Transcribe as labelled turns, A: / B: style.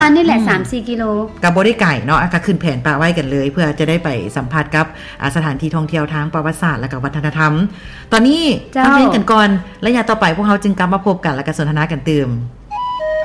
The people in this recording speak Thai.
A: อันนี้แหละ 3-4 กิโล
B: กับบ่ได้ไก่เนาะก็ขึ้นแผนป่าไว้กันเลยเพื่อจะได้ไปสัมผัสกับสถานที่ท่องเที่ยวทางประวัติศาสตร์และก็วัฒนธรรมตอนนี้ทำเพลงกันก่อนและอย่าต่อไปพวกเราจึงกลับมาพบกันและก็สนทนากันตื่ม